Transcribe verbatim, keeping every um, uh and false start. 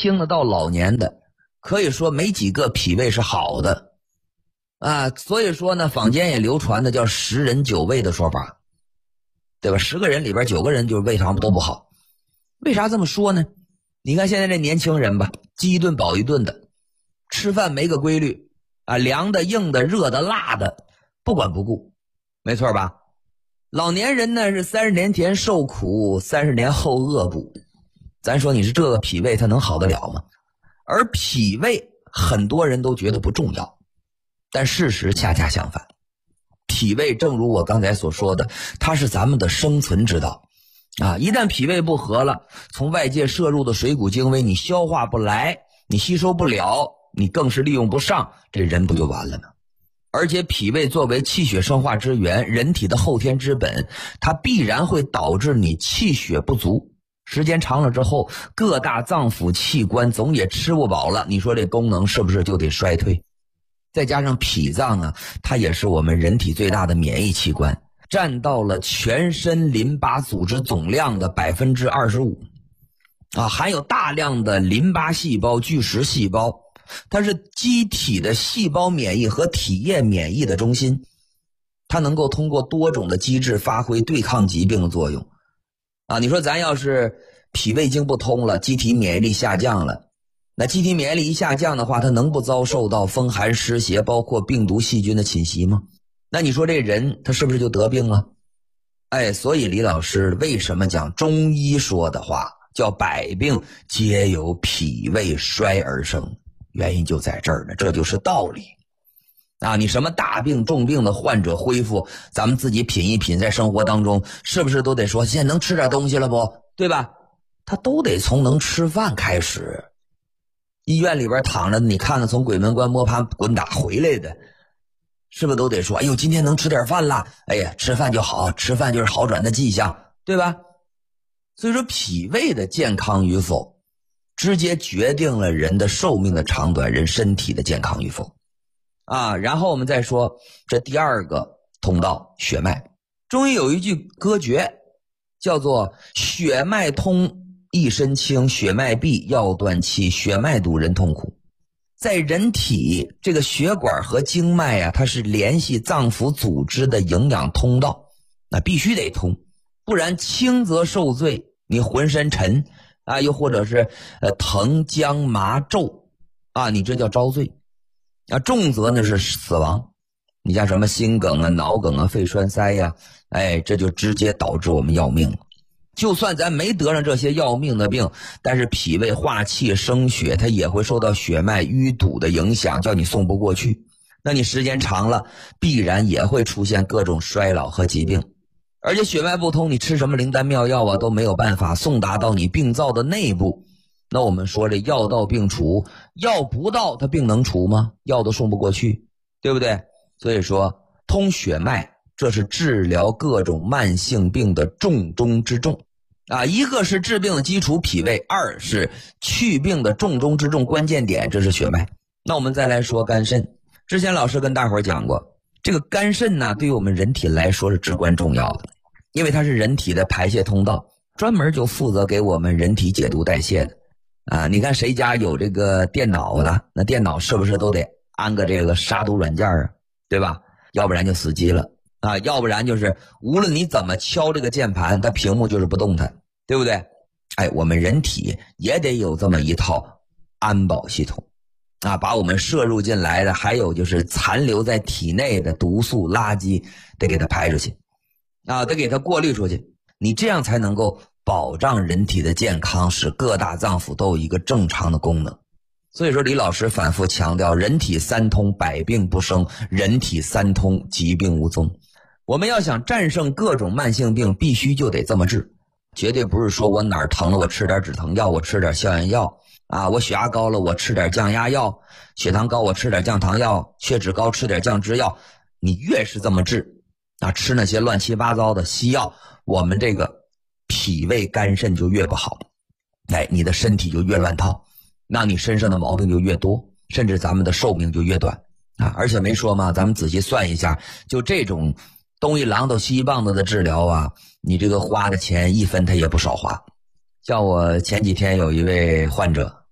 轻的到老年的，可以说没几个脾胃是好的啊。所以说呢，坊间也流传的叫十人九胃的说法，对吧？十个人里边九个人就是胃肠都不好。为啥这么说呢？你看现在这年轻人吧，饥一顿饱一顿的，吃饭没个规律啊，凉的硬的热的辣的不管不顾，没错吧？老年人呢是三十年前受苦，三十年后恶补。咱说你是这个脾胃它能好得了吗？而脾胃很多人都觉得不重要，但事实恰恰相反。脾胃正如我刚才所说的，它是咱们的生存之道啊！一旦脾胃不和了，从外界摄入的水谷精微你消化不来，你吸收不了，你更是利用不上，这人不就完了吗？而且脾胃作为气血生化之源，人体的后天之本，它必然会导致你气血不足。时间长了之后，各大脏腑器官总也吃不饱了，你说这功能是不是就得衰退？再加上脾脏啊，它也是我们人体最大的免疫器官，占到了全身淋巴组织总量的 百分之二十五 啊，含有大量的淋巴细胞、巨噬细胞，它是机体的细胞免疫和体液免疫的中心，它能够通过多种的机制发挥对抗疾病的作用啊。你说咱要是脾胃经不通了，机体免疫力下降了，那机体免疫力一下降的话，它能不遭受到风寒湿邪包括病毒细菌的侵袭吗？那你说这人他是不是就得病了？哎，所以李老师为什么讲中医说的话叫百病皆由脾胃衰而生，原因就在这儿呢，这就是道理啊！你什么大病重病的患者恢复，咱们自己品一品，在生活当中是不是都得说现在能吃点东西了不，对吧？他都得从能吃饭开始。医院里边躺着，你看看从鬼门关摸爬滚打回来的，是不是都得说哎呦今天能吃点饭了，哎呀吃饭就好，吃饭就是好转的迹象，对吧？所以说脾胃的健康与否直接决定了人的寿命的长短，人身体的健康与否啊。然后我们再说这第二个通道，血脉。中医有一句歌诀叫做血脉通一身轻，血脉闭药断气，血脉堵人痛苦。在人体这个血管和经脉啊，它是联系脏腑组织的营养通道，那必须得通，不然轻则受罪，你浑身沉啊，又或者是呃疼僵麻皱啊，你这叫遭罪啊；重则呢是死亡，你像什么心梗啊、脑梗啊、肺栓塞呀、啊，哎，这就直接导致我们要命了。就算咱没得上这些要命的病，但是脾胃化气生血，它也会受到血脉淤堵的影响，叫你送不过去。那你时间长了，必然也会出现各种衰老和疾病。而且血脉不通，你吃什么灵丹妙药啊，都没有办法送达到你病灶的内部。那我们说这药到病除，药不到它病能除吗？药都送不过去，对不对？所以说通血脉，这是治疗各种慢性病的重中之重啊！一个是治病的基础脾胃，二是去病的重中之重关键点，这是血脉。那我们再来说肝肾。之前老师跟大伙儿讲过，这个肝肾呢，对于我们人体来说是至关重要的，因为它是人体的排泄通道，专门就负责给我们人体解毒代谢的啊！你看谁家有这个电脑的，那电脑是不是都得安个这个杀毒软件啊，对吧？要不然就死机了啊，要不然就是无论你怎么敲这个键盘，它屏幕就是不动弹，对不对？哎，我们人体也得有这么一套安保系统啊，把我们摄入进来的，还有就是残留在体内的毒素垃圾得给它排出去啊，得给它过滤出去，你这样才能够保障人体的健康，使各大脏腑都有一个正常的功能。所以说李老师反复强调，人体三通百病不生，人体三通疾病无踪。我们要想战胜各种慢性病，必须就得这么治，绝对不是说我哪儿疼了我吃点止疼药，我吃点消炎药啊，我血压高了我吃点降压药，血糖高我吃点降糖药，血脂高吃点降脂药。你越是这么治啊，吃那些乱七八糟的西药，我们这个脾胃肝肾就越不好，哎，你的身体就越乱套，那你身上的毛病就越多，甚至咱们的寿命就越短啊！而且没说嘛，咱们仔细算一下，就这种东一榔头西一棒子的治疗啊，你这个花的钱一分他也不少花。像我前几天有一位患者